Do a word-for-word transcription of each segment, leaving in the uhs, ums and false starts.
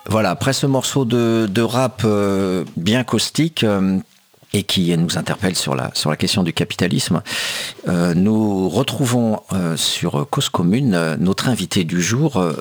Voilà, après ce morceau de, de rap euh, bien caustique euh, et qui nous interpelle sur la, sur la question du capitalisme, euh, nous retrouvons euh, sur Cause Commune euh, notre invité du jour, euh,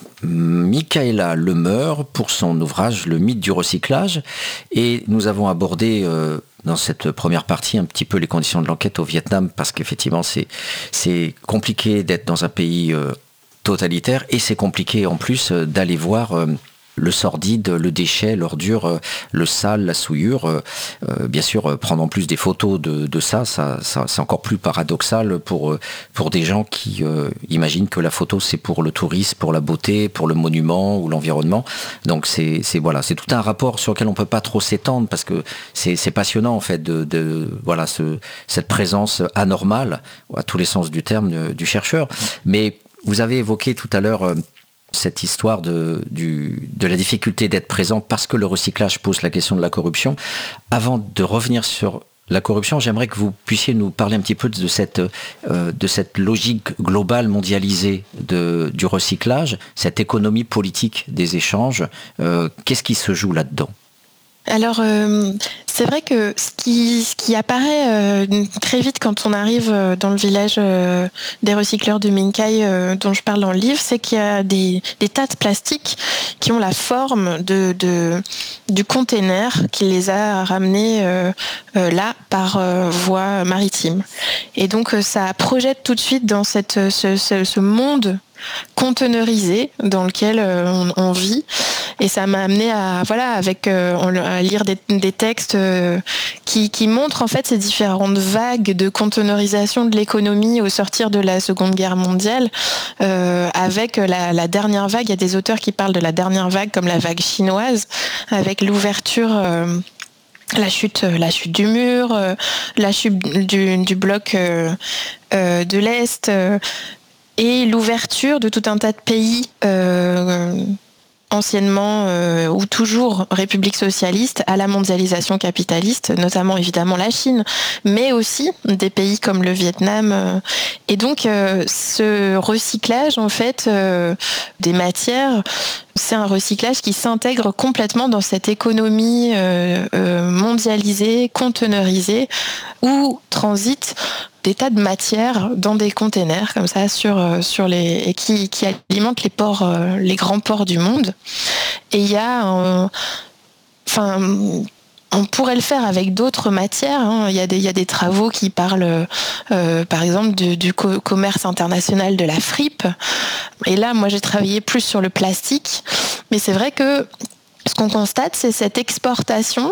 Michaela Lemeur, pour son ouvrage Le mythe du recyclage. Et nous avons abordé euh, dans cette première partie un petit peu les conditions de l'enquête au Vietnam, parce qu'effectivement c'est, c'est compliqué d'être dans un pays euh, totalitaire, et c'est compliqué en plus euh, d'aller voir euh, le sordide, le déchet, l'ordure, euh, le sale, la souillure. Euh, euh, bien sûr, euh, prendre en plus des photos de, de ça, ça, ça, c'est encore plus paradoxal pour, euh, pour des gens qui euh, imaginent que la photo c'est pour le tourisme, pour la beauté, pour le monument ou l'environnement. Donc c'est, c'est, voilà, c'est tout un rapport sur lequel on ne peut pas trop s'étendre, parce que c'est, c'est passionnant en fait de, de voilà, ce, cette présence anormale, à tous les sens du terme, de, du chercheur. Mais vous avez évoqué tout à l'heure euh, cette histoire de, du, de la difficulté d'être présent parce que le recyclage pose la question de la corruption. Avant de revenir sur la corruption, j'aimerais que vous puissiez nous parler un petit peu de cette, euh, de cette logique globale mondialisée de, du recyclage, cette économie politique des échanges. Euh, qu'est-ce qui se joue là-dedans ? Alors, euh, c'est vrai que ce qui, ce qui apparaît euh, très vite quand on arrive dans le village euh, des recycleurs de Minkai euh, dont je parle dans le livre, c'est qu'il y a des, des tas de plastiques qui ont la forme de, de, du container qui les a ramenés euh, euh, là par euh, voie maritime. Et donc, ça projette tout de suite dans cette, ce, ce, ce monde conteneurisé dans lequel euh, on, on vit, et ça m'a amené à voilà avec euh, à lire des, des textes euh, qui, qui montrent en fait ces différentes vagues de conteneurisation de l'économie au sortir de la Seconde Guerre mondiale. Euh, avec la, la dernière vague, il y a des auteurs qui parlent de la dernière vague comme la vague chinoise, avec l'ouverture euh, La chute, la chute du mur, euh, la chute du, du bloc euh, euh, de l'Est, euh, et l'ouverture de tout un tas de pays euh, anciennement euh, ou toujours république socialiste à la mondialisation capitaliste, notamment évidemment la Chine, mais aussi des pays comme le Vietnam. Euh, et donc euh, ce recyclage en fait euh, des matières, c'est un recyclage qui s'intègre complètement dans cette économie euh, euh, mondialisée, conteneurisée, où transitent des tas de matières dans des containers comme ça sur sur les et qui qui alimentent les ports, euh, les grands ports du monde. Et il y a un, enfin on pourrait le faire avec d'autres matières. Hein. Il y a des, il y a des travaux qui parlent, euh, par exemple, du, du co- commerce international de la fripe. Et là, moi, j'ai travaillé plus sur le plastique. Mais c'est vrai que ce qu'on constate, c'est cette exportation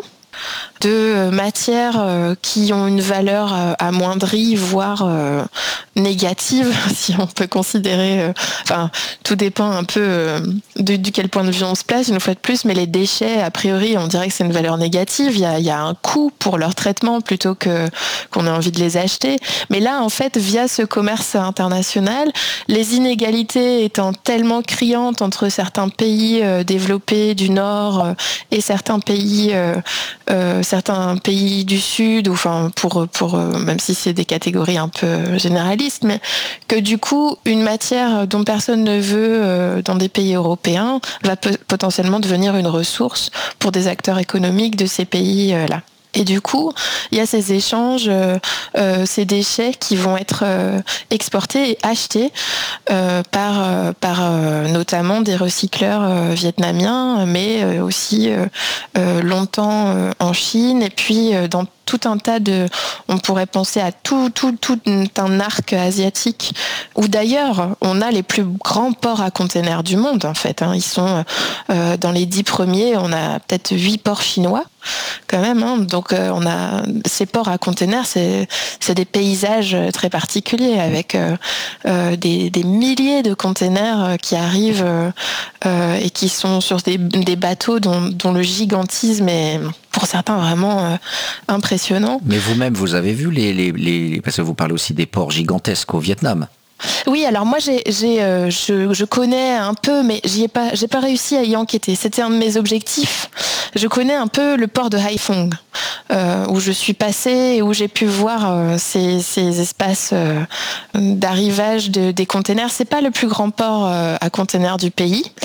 de matières euh, qui ont une valeur euh, amoindrie, voire euh, négative, si on peut considérer. Euh, enfin, tout dépend un peu euh, de, du quel point de vue on se place, une fois de plus. Mais les déchets, a priori, on dirait que c'est une valeur négative. Il y a, il y a un coût pour leur traitement plutôt que qu'on ait envie de les acheter. Mais là, en fait, via ce commerce international, les inégalités étant tellement criantes entre certains pays euh, développés du Nord euh, et certains pays euh, Euh, certains pays du Sud, ou enfin pour pour euh, même si c'est des catégories un peu généralistes, mais que du coup une matière dont personne ne veut euh, dans des pays européens va pe- potentiellement devenir une ressource pour des acteurs économiques de ces pays euh, là. Et du coup, il y a ces échanges, euh, euh, ces déchets qui vont être euh, exportés et achetés euh, par, euh, par euh, notamment des recycleurs euh, vietnamiens, mais euh, aussi euh, euh, longtemps euh, en Chine, et puis euh, dans tout un tas de... On pourrait penser à tout, tout, tout un arc asiatique, où d'ailleurs, on a les plus grands ports à containers du monde, en fait. Hein. Ils sont euh, dans les dix premiers, on a peut-être huit ports chinois, quand même. Hein. Donc, euh, on a ces ports à containers, c'est, c'est des paysages très particuliers, avec euh, euh, des, des milliers de containers qui arrivent euh, euh, et qui sont sur des, des bateaux dont, dont le gigantisme est... pour certains vraiment euh, impressionnant. Mais vous-même, vous avez vu les, les, les... Parce que vous parlez aussi des ports gigantesques au Vietnam. Oui, alors moi j'ai, j'ai, euh, je, je connais un peu, mais j'y ai pas, j'ai pas réussi à y enquêter. C'était un de mes objectifs. Je connais un peu le port de Haiphong, euh, où je suis passée et où j'ai pu voir euh, ces, ces espaces euh, d'arrivage de, des containers. C'est pas le plus grand port euh, à containers du pays,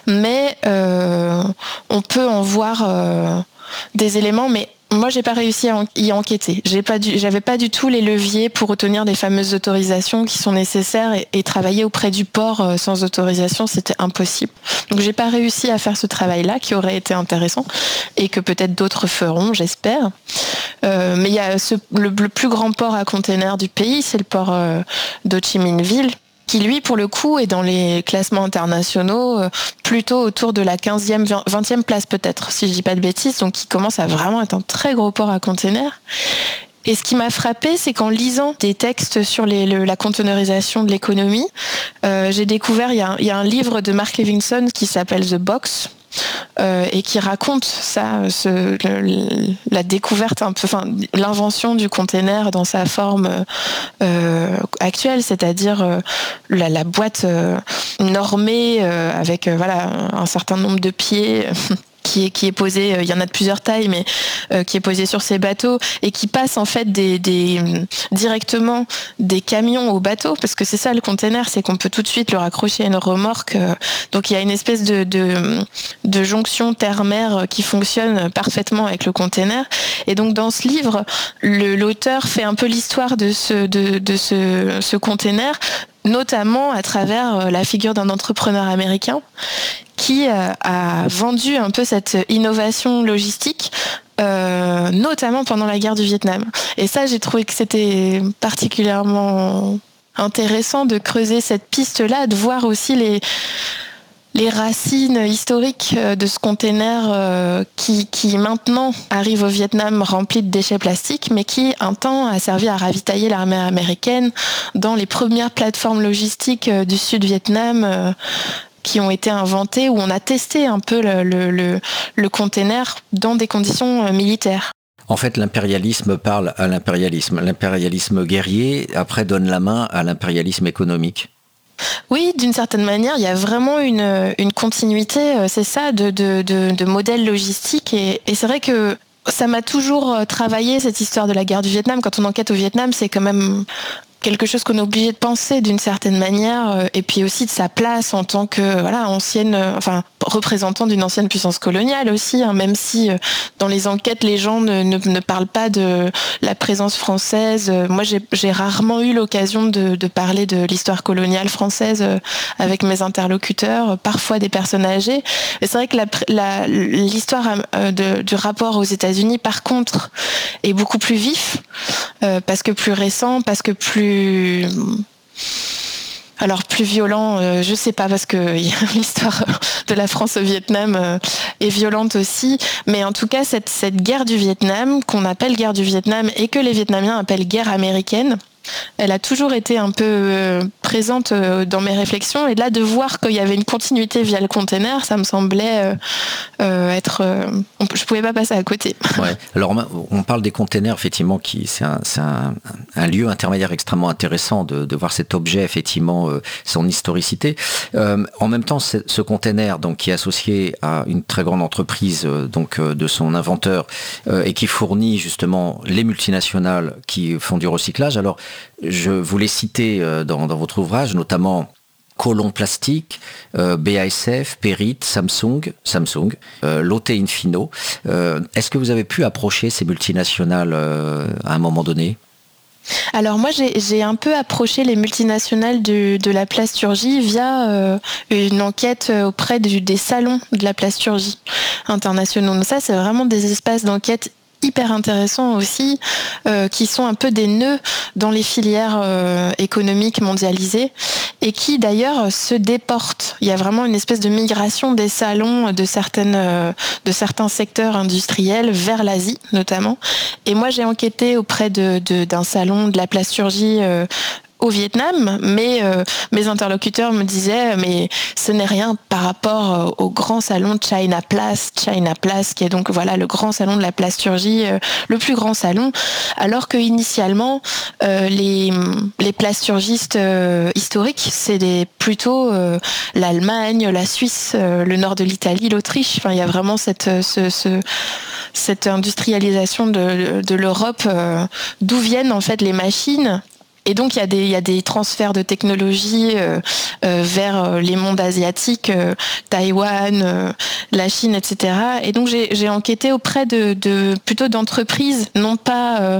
mais euh, on peut en voir euh, des éléments, mais moi, j'ai pas réussi à y enquêter. J'ai pas du, j'avais pas du tout les leviers pour obtenir des fameuses autorisations qui sont nécessaires et, et travailler auprès du port euh, sans autorisation, c'était impossible. Donc, j'ai pas réussi à faire ce travail-là qui aurait été intéressant et que peut-être d'autres feront, j'espère. Euh, mais il y a ce, le, le plus grand port à containers du pays, c'est le port euh, d'Ho Chi Minh Ville, qui lui, pour le coup, est dans les classements internationaux euh, plutôt autour de la quinzième, vingtième place peut-être, si je dis pas de bêtises, donc qui commence à vraiment être un très gros port à containers. Et ce qui m'a frappé, c'est qu'en lisant des textes sur les, le, la conteneurisation de l'économie, euh, j'ai découvert, il y a, il y a un livre de Mark Levinson qui s'appelle The Box, Euh, et qui raconte ça, ce, le, la découverte un peu, enfin l'invention du container dans sa forme euh, actuelle, c'est-à-dire euh, la, la boîte euh, normée euh, avec euh, voilà un certain nombre de pieds. Qui est, qui est posé, euh, il y en a de plusieurs tailles, mais euh, qui est posé sur ces bateaux et qui passe en fait des, des, directement des camions aux bateaux, parce que c'est ça le container, c'est qu'on peut tout de suite le raccrocher à une remorque. Euh, donc il y a une espèce de, de, de jonction terre-mer qui fonctionne parfaitement avec le container. Et donc dans ce livre, le, l'auteur fait un peu l'histoire de ce, de, de ce, ce container, notamment à travers la figure d'un entrepreneur américain qui a vendu un peu cette innovation logistique, euh, notamment pendant la guerre du Vietnam. Et ça, j'ai trouvé que c'était particulièrement intéressant de creuser cette piste-là, de voir aussi les les racines historiques de ce container euh, qui, qui maintenant arrive au Vietnam rempli de déchets plastiques, mais qui un temps a servi à ravitailler l'armée américaine dans les premières plateformes logistiques euh, du Sud-Vietnam euh, qui ont été inventées, où on a testé un peu le, le, le, le container dans des conditions euh, militaires. En fait, l'impérialisme parle à l'impérialisme. L'impérialisme guerrier, après, donne la main à l'impérialisme économique. Oui, d'une certaine manière, il y a vraiment une, une continuité, c'est ça, de, de, de, de modèles logistiques. Et, et c'est vrai que ça m'a toujours travaillé, cette histoire de la guerre du Vietnam. Quand on enquête au Vietnam, c'est quand même quelque chose qu'on est obligé de penser d'une certaine manière, et puis aussi de sa place en tant que voilà ancienne, enfin représentant d'une ancienne puissance coloniale aussi, hein, même si euh, dans les enquêtes les gens ne, ne, ne parlent pas de la présence française. Moi j'ai, j'ai rarement eu l'occasion de, de parler de l'histoire coloniale française euh, avec mes interlocuteurs, parfois des personnes âgées. Et c'est vrai que la, la, l'histoire euh, de, du rapport aux États-Unis par contre est beaucoup plus vif, euh, parce que plus récent, parce que plus Alors plus violent, euh, je sais pas, parce que l'histoire de la France au Vietnam euh, est violente aussi, mais en tout cas cette, cette guerre du Vietnam, qu'on appelle guerre du Vietnam et que les Vietnamiens appellent guerre américaine, elle a toujours été un peu euh, présente euh, dans mes réflexions, et là de voir qu'il y avait une continuité via le container, ça me semblait euh, euh, être... Euh, on, je pouvais pas passer à côté. Ouais. Alors on parle des containers, effectivement, qui c'est un, c'est un, un lieu intermédiaire extrêmement intéressant de, de voir cet objet, effectivement, euh, son historicité. Euh, en même temps, ce container, donc qui est associé à une très grande entreprise, euh, donc euh, de son inventeur, euh, et qui fournit justement les multinationales qui font du recyclage. Alors je voulais citer euh, dans, dans votre ouvrage, notamment Colon Plastique, euh, B A S F, Perit, Samsung, Samsung, euh, Lotte Infino. Euh, est-ce que vous avez pu approcher ces multinationales euh, à un moment donné ? Alors moi j'ai, j'ai un peu approché les multinationales de, de la plasturgie via euh, une enquête auprès du, des salons de la plasturgie internationaux. Donc ça c'est vraiment des espaces d'enquête hyper intéressants aussi, euh, qui sont un peu des nœuds dans les filières euh, économiques mondialisées et qui d'ailleurs se déportent. Il y a vraiment une espèce de migration des salons de certaines, euh, de certains secteurs industriels vers l'Asie notamment. Et moi j'ai enquêté auprès de, de, d'un salon de la plasturgie euh, au Vietnam, mais euh, mes interlocuteurs me disaient mais ce n'est rien par rapport euh, au grand salon China Place, China Place qui est donc voilà le grand salon de la plasturgie, euh, le plus grand salon, alors que initialement euh, les les plasturgistes euh, historiques c'est des plutôt euh, l'Allemagne, la Suisse, euh, le nord de l'Italie, l'Autriche. Enfin il y a vraiment cette ce, ce cette industrialisation de de l'Europe, euh, d'où viennent en fait les machines Et donc il y a des, il y a des transferts de technologie euh, euh, vers les mondes asiatiques, euh, Taïwan, euh, la Chine, et cetera. Et donc j'ai, j'ai enquêté auprès de, de plutôt d'entreprises, non pas euh,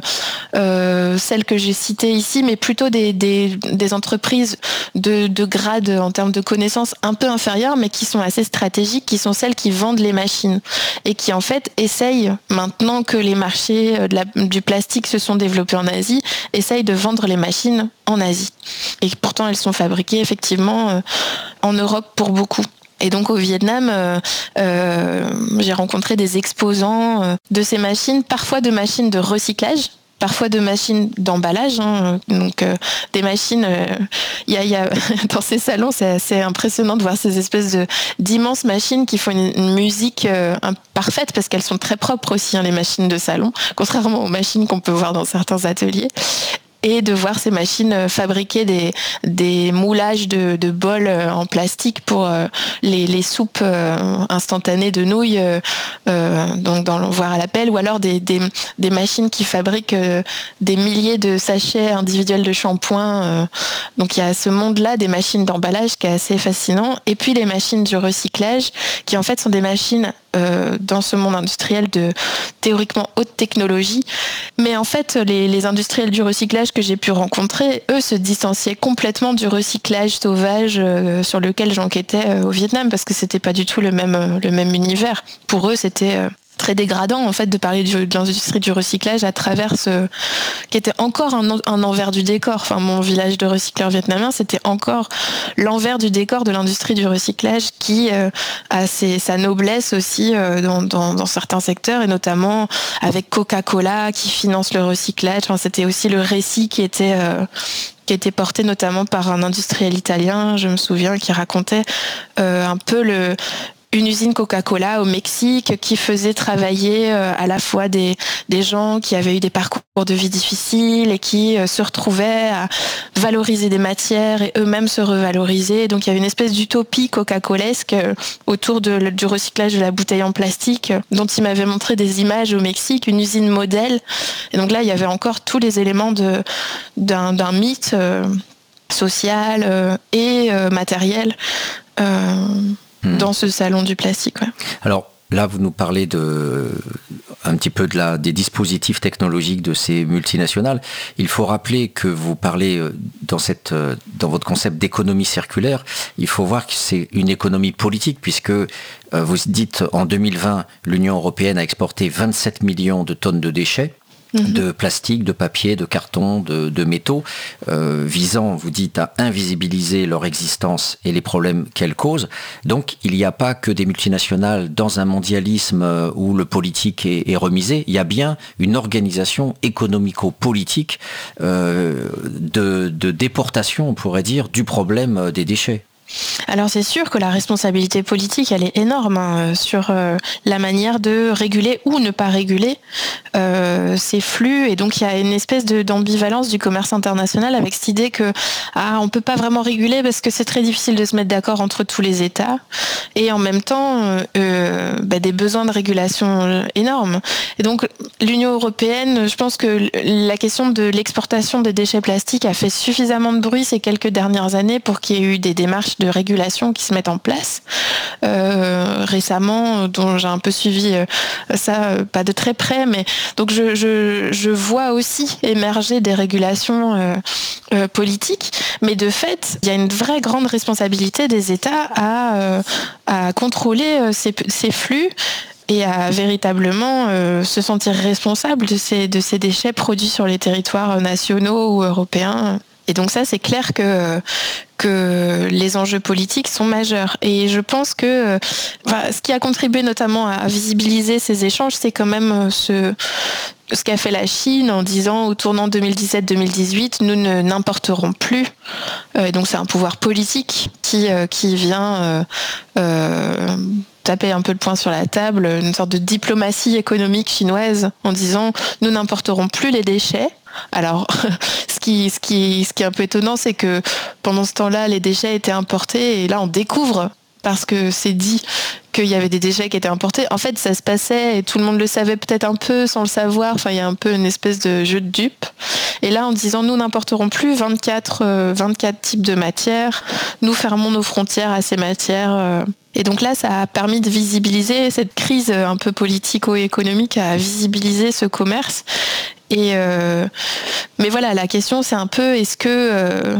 euh, celles que j'ai citées ici, mais plutôt des, des, des entreprises de, de grade en termes de connaissances un peu inférieures, mais qui sont assez stratégiques, qui sont celles qui vendent les machines et qui en fait essayent, maintenant que les marchés de la, du plastique se sont développés en Asie, essayent de vendre les machines en Asie. Et pourtant elles sont fabriquées effectivement euh, en Europe pour beaucoup. Et donc au Vietnam, euh, euh, j'ai rencontré des exposants euh, de ces machines, parfois de machines de recyclage, parfois de machines d'emballage, hein, donc euh, des machines. Il euh, y, a, y a dans ces salons, c'est assez impressionnant de voir ces espèces de d'immenses machines qui font une, une musique euh, parfaite parce qu'elles sont très propres aussi, hein, les machines de salon, contrairement aux machines qu'on peut voir dans certains ateliers. Et de voir ces machines fabriquer des, des moulages de, de bols en plastique pour euh, les, les soupes euh, instantanées de nouilles, euh, donc dans, voire à la pelle, ou alors des, des, des machines qui fabriquent euh, des milliers de sachets individuels de shampoing. Euh. Donc il y a ce monde-là des machines d'emballage qui est assez fascinant. Et puis les machines du recyclage, qui en fait sont des machines euh, dans ce monde industriel de théoriquement haute technologie. Mais en fait, les, les industriels du recyclage que j'ai pu rencontrer, eux se distanciaient complètement du recyclage sauvage euh, sur lequel j'enquêtais euh, au Vietnam, parce que c'était pas du tout le même, euh, le même univers. Pour eux, c'était euh, très dégradant en fait de parler du, de l'industrie du recyclage à travers ce qui était encore un, un envers du décor. Enfin, mon village de recycleurs vietnamiens, c'était encore l'envers du décor de l'industrie du recyclage qui euh, a ses, sa noblesse aussi euh, dans, dans, dans certains secteurs, et notamment avec Coca-Cola qui finance le recyclage. Enfin, c'était aussi le récit qui était euh, qui était porté notamment par un industriel italien, je me souviens, qui racontait euh, un peu le une usine Coca-Cola au Mexique qui faisait travailler euh, à la fois des, des gens qui avaient eu des parcours de vie difficiles et qui euh, se retrouvaient à valoriser des matières et eux-mêmes se revaloriser. Donc il y avait une espèce d'utopie coca-colesque euh, autour de, du recyclage de la bouteille en plastique, euh, dont il m'avait montré des images au Mexique, une usine modèle. Et donc là, il y avait encore tous les éléments de, d'un, d'un mythe euh, social euh, et euh, matériel euh, dans ce salon du plastique. Ouais. Alors là, vous nous parlez de, un petit peu de la, des dispositifs technologiques de ces multinationales. Il faut rappeler que vous parlez dans, cette, dans votre concept d'économie circulaire, il faut voir que c'est une économie politique, puisque vous dites en deux mille vingt, l'Union européenne a exporté vingt-sept millions de tonnes de déchets. De plastique, de papier, de carton, de, de métaux, euh, visant, vous dites, à invisibiliser leur existence et les problèmes qu'elles causent. Donc, il n'y a pas que des multinationales dans un mondialisme où le politique est, est remisé. Il y a bien une organisation économico-politique euh, de, de déportation, on pourrait dire, du problème des déchets. Alors c'est sûr que la responsabilité politique, elle est énorme hein, sur euh, la manière de réguler ou ne pas réguler euh, ces flux. Et donc il y a une espèce de, d'ambivalence du commerce international avec cette idée que ah, on peut pas vraiment réguler parce que c'est très difficile de se mettre d'accord entre tous les États. Et en même temps, euh, bah, des besoins de régulation énormes. Et donc l'Union européenne, je pense que la question de l'exportation des déchets plastiques a fait suffisamment de bruit ces quelques dernières années pour qu'il y ait eu des démarches de régulation qui se mettent en place euh, récemment, dont j'ai un peu suivi euh, ça, euh, pas de très près, mais donc je, je, je vois aussi émerger des régulations euh, euh, politiques, mais de fait, il y a une vraie grande responsabilité des États à, euh, à contrôler euh, ces, ces flux et à véritablement euh, se sentir responsable de ces, de ces déchets produits sur les territoires nationaux ou européens. Et donc ça, c'est clair que que les enjeux politiques sont majeurs. Et je pense que enfin, ce qui a contribué notamment à visibiliser ces échanges, c'est quand même ce, ce qu'a fait la Chine en disant au tournant deux mille dix-sept deux mille dix-huit, nous ne, n'importerons plus. Et donc c'est un pouvoir politique qui, qui vient euh, euh, taper un peu le poing sur la table, une sorte de diplomatie économique chinoise en disant nous n'importerons plus les déchets. Alors, ce qui, ce, qui, ce qui est un peu étonnant, c'est que pendant ce temps-là, les déchets étaient importés et là, on découvre, parce que c'est dit qu'il y avait des déchets qui étaient importés. En fait, ça se passait et tout le monde le savait peut-être un peu sans le savoir. Enfin, il y a un peu une espèce de jeu de dupes. Et là, en disant, nous n'importerons plus vingt-quatre, euh, vingt-quatre types de matières, nous fermons nos frontières à ces matières. Euh. Et donc là, ça a permis de visibiliser cette crise un peu politico-économique, a visibilisé ce commerce. Et euh, mais voilà, la question, c'est un peu, est-ce que euh,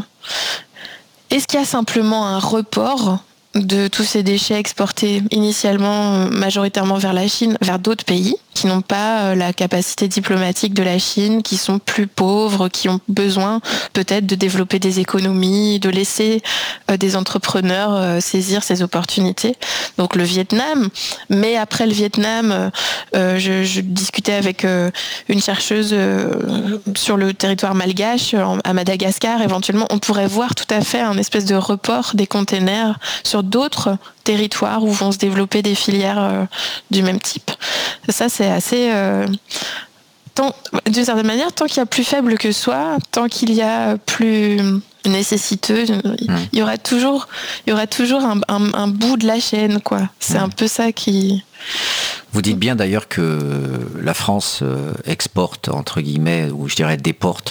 est-ce qu'il y a simplement un report de tous ces déchets exportés initialement majoritairement vers la Chine, vers d'autres pays qui n'ont pas la capacité diplomatique de la Chine, qui sont plus pauvres, qui ont besoin peut-être de développer des économies, de laisser des entrepreneurs saisir ces opportunités. Donc le Vietnam, mais après le Vietnam, euh, je, je discutais avec euh, une chercheuse euh, sur le territoire malgache, à Madagascar, éventuellement, on pourrait voir tout à fait un espèce de report des containers sur d'autres territoires où vont se développer des filières euh, du même type. Ça, c'est assez... Euh, tant, d'une certaine manière, tant qu'il y a plus faible que soi, tant qu'il y a plus nécessiteux, il y aura toujours, il y aura toujours un, un, un bout de la chaîne, quoi. C'est mmh. un peu ça qui... Vous dites bien d'ailleurs que la France exporte, entre guillemets, ou je dirais déporte,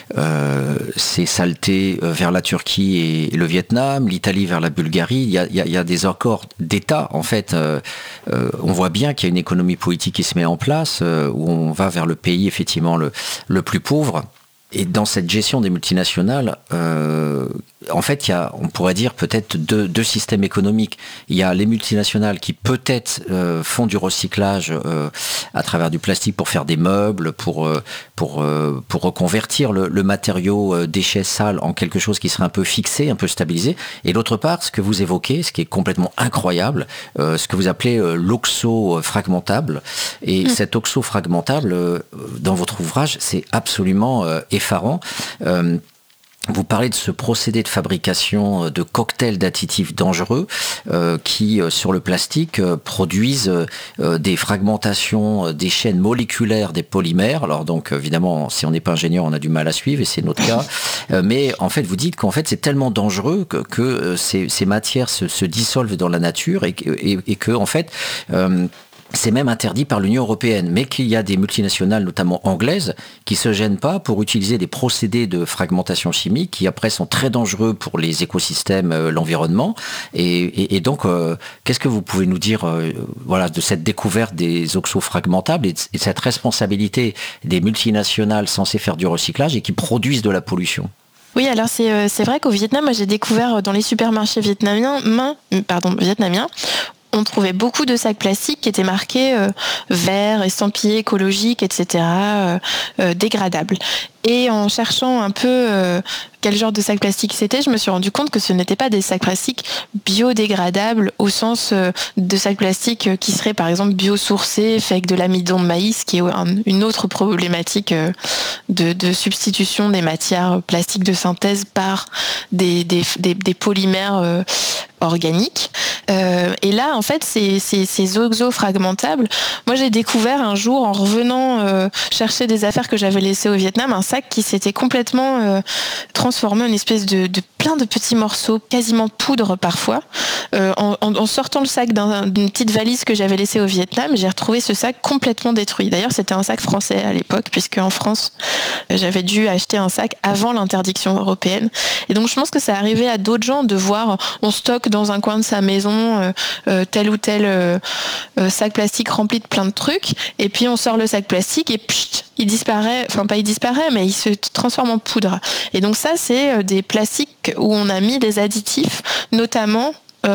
euh, ses saletés vers la Turquie et le Vietnam, l'Italie vers la Bulgarie. Il y a, il y a, il y a des accords d'État, en fait. Euh, euh, on voit bien qu'il y a une économie politique qui se met en place, euh, où on va vers le pays, effectivement, le, le plus pauvre. Et dans cette gestion des multinationales, euh, en fait, il y a, on pourrait dire peut-être deux, deux systèmes économiques. Il y a les multinationales qui peut-être euh, font du recyclage euh, à travers du plastique pour faire des meubles, pour euh, pour euh, pour reconvertir le, le matériau euh, déchet sale en quelque chose qui serait un peu fixé, un peu stabilisé. Et d'autre part, ce que vous évoquez, ce qui est complètement incroyable, euh, ce que vous appelez euh, l'oxo fragmentable. Et mmh. cet oxo fragmentable, euh, dans votre ouvrage, c'est absolument euh, effarant. Euh, Vous parlez de ce procédé de fabrication de cocktails d'additifs dangereux euh, qui, euh, sur le plastique, euh, produisent euh, des fragmentations euh, des chaînes moléculaires des polymères. Alors donc, évidemment, si on n'est pas ingénieur, on a du mal à suivre, et c'est notre cas. Euh, mais en fait, vous dites qu'en fait, c'est tellement dangereux que, que euh, ces, ces matières se, se dissolvent dans la nature et, et, et que, en fait... Euh, c'est même interdit par l'Union européenne, mais qu'il y a des multinationales, notamment anglaises, qui se gênent pas pour utiliser des procédés de fragmentation chimique qui après sont très dangereux pour les écosystèmes, euh, l'environnement. Et, et, et donc, euh, qu'est-ce que vous pouvez nous dire, euh, voilà, de cette découverte des oxofragmentables et de, et de cette responsabilité des multinationales censées faire du recyclage et qui produisent de la pollution? Oui, alors c'est, euh, c'est vrai qu'au Vietnam, moi j'ai découvert dans les supermarchés vietnamiens, main, pardon, vietnamiens, on trouvait beaucoup de sacs plastiques qui étaient marqués euh, verts, estampillés écologiques, et cetera, euh, euh, dégradables. Et en cherchant un peu euh, quel genre de sac plastique c'était, je me suis rendu compte que ce n'étaient pas des sacs plastiques biodégradables au sens euh, de sacs plastiques euh, qui seraient par exemple biosourcés, faits avec de l'amidon de maïs, qui est un, une autre problématique euh, de, de substitution des matières plastiques de synthèse par des, des, des, des polymères euh, organiques. Euh, et là, en fait, ces, ces, ces oxofragmentables, moi j'ai découvert un jour en revenant euh, chercher des affaires que j'avais laissées au Vietnam, un sac qui s'était complètement euh, transformé en une espèce de, de plein de petits morceaux, quasiment poudre parfois. Euh, en, en sortant le sac d'un, d'une petite valise que j'avais laissée au Vietnam, j'ai retrouvé ce sac complètement détruit. D'ailleurs, c'était un sac français à l'époque, puisque en France, j'avais dû acheter un sac avant l'interdiction européenne. Et donc, je pense que ça arrivait à d'autres gens de voir, on stocke dans un coin de sa maison euh, euh, tel ou tel euh, euh, sac plastique rempli de plein de trucs, et puis on sort le sac plastique et pchit, il disparaît, enfin pas il disparaît, mais il se transforme en poudre. Et donc ça, c'est des plastiques où on a mis des additifs, notamment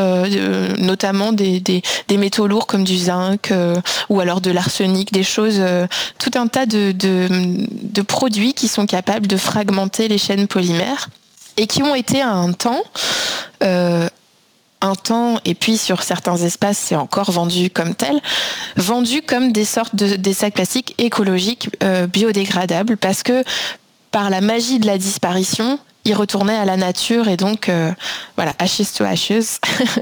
Euh, notamment des, des, des métaux lourds comme du zinc euh, ou alors de l'arsenic, des choses, euh, tout un tas de, de, de produits qui sont capables de fragmenter les chaînes polymères et qui ont été à un temps euh, un temps, et puis sur certains espaces c'est encore vendu comme tel, vendu comme des sortes de des sacs plastiques écologiques euh, biodégradables, parce que par la magie de la disparition, il retournait à la nature et donc euh, voilà, ashes to ashes,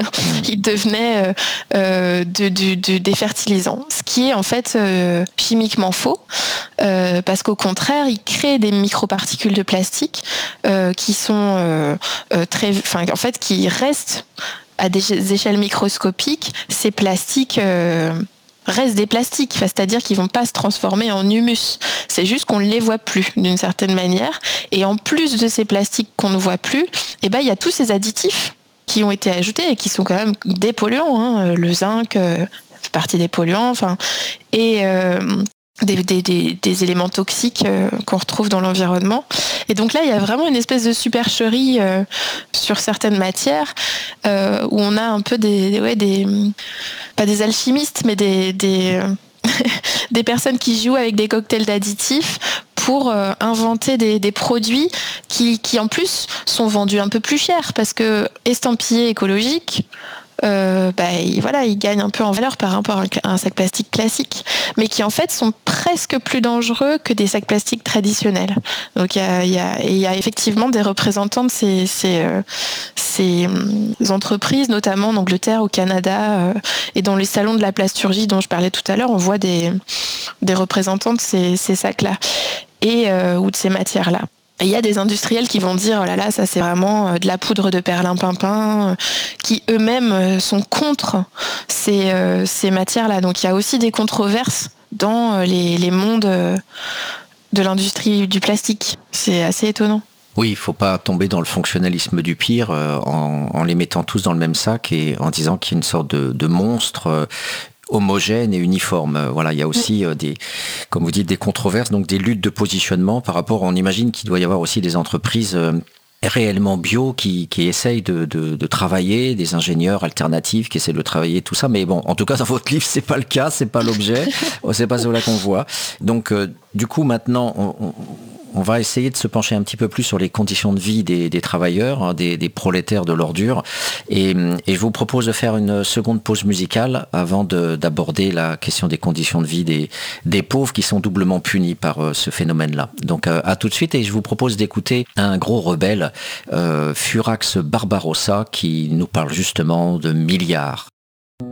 il devenait euh, euh, de, de, de, des fertilisants, ce qui est en fait euh, chimiquement faux, euh, parce qu'au contraire, il crée des microparticules de plastique euh, qui sont euh, euh, très, enfin en fait qui restent à des échelles microscopiques, ces plastiques euh, restent des plastiques, c'est-à-dire qu'ils vont pas se transformer en humus. C'est juste qu'on ne les voit plus d'une certaine manière. Et en plus de ces plastiques qu'on ne voit plus, eh ben, il y a tous ces additifs qui ont été ajoutés et qui sont quand même des polluants. Hein. Le zinc euh, fait partie des polluants. Enfin, et euh, Des, des, des, des éléments toxiques euh, qu'on retrouve dans l'environnement. Et donc là, il y a vraiment une espèce de supercherie euh, sur certaines matières euh, où on a un peu des, ouais, des pas des alchimistes, mais des, des, des personnes qui jouent avec des cocktails d'additifs pour euh, inventer des, des produits qui, qui, en plus, sont vendus un peu plus cher parce que estampillés écologiques, Euh, bah, il, voilà, ils gagnent un peu en valeur par rapport à un sac plastique classique, mais qui en fait sont presque plus dangereux que des sacs plastiques traditionnels. Donc il y a, y a, et il y a effectivement des représentants de ces, ces, euh, ces entreprises, notamment en Angleterre, au Canada, euh, et dans les salons de la plasturgie dont je parlais tout à l'heure, on voit des, des représentants de ces, ces sacs-là et, euh, ou de ces matières-là. Et il y a des industriels qui vont dire oh là là, ça c'est vraiment de la poudre de perlimpinpin, qui eux-mêmes sont contre ces, euh, ces matières-là. Donc il y a aussi des controverses dans les, les mondes de l'industrie du plastique. C'est assez étonnant. Oui, il ne faut pas tomber dans le fonctionnalisme du pire euh, en, en les mettant tous dans le même sac et en disant qu'il y a une sorte de, de monstre euh, homogène et uniforme. Voilà, il y a aussi euh, des, comme vous dites, des controverses, donc des luttes de positionnement par rapport, on imagine qu'il doit y avoir aussi des entreprises euh, réellement bio qui, qui essayent de, de, de travailler, des ingénieurs alternatifs qui essaient de travailler tout ça. Mais bon, en tout cas, dans votre livre, c'est pas le cas, c'est pas l'objet, c'est pas cela qu'on voit. Donc, euh, du coup, maintenant, on, on On va essayer de se pencher un petit peu plus sur les conditions de vie des, des travailleurs, hein, des, des prolétaires de l'ordure. Et, et je vous propose de faire une seconde pause musicale avant de, d'aborder la question des conditions de vie des, des pauvres qui sont doublement punis par euh, ce phénomène-là. Donc euh, à tout de suite et je vous propose d'écouter un gros rebelle, euh, Furax Barbarossa, qui nous parle justement de milliards.